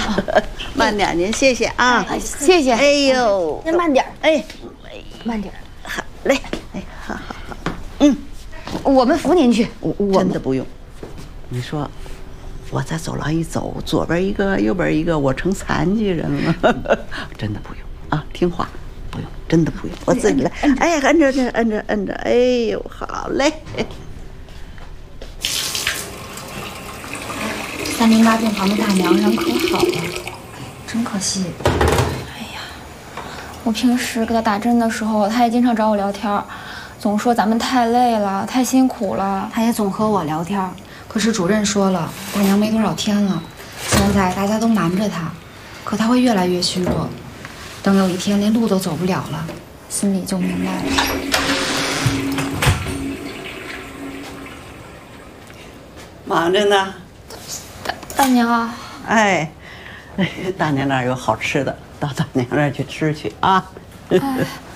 慢点，您谢谢啊， 谢谢。 哎呦， 您慢点， 哎， 慢点。 好嘞，哎，好， 我们扶您去。 真的不用。你说，我在走廊一走，左边一个，右边一个，我成残疾人了。真的不用啊，听话，不用，真的不用，我自己来。哎，摁着，哎呦，好嘞。 308病房的大娘人可好了，真可惜。 哎呀，我平时给她打针的时候，她也经常找我聊天，总说咱们太累了，太辛苦了。 她也总和我聊天，可是主任说了，大娘没多少天了，现在大家都瞒着她，可她会越来越虚弱，等有一天连路都走不了了，心里就明白了。 忙着呢。 大娘， 哎，大娘那儿有好吃的，到大娘那儿去吃去啊。